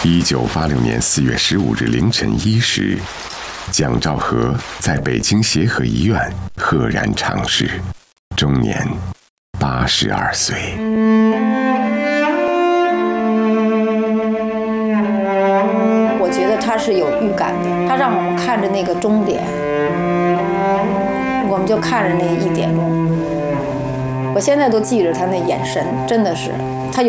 1986年4月15日凌晨1时，蒋兆和在北京协和医院赫然长逝，终年82岁。 我觉得他是有预感的，他让我们看着那个终点，我们就看着那1点钟。我现在都记着他那眼神，真的是。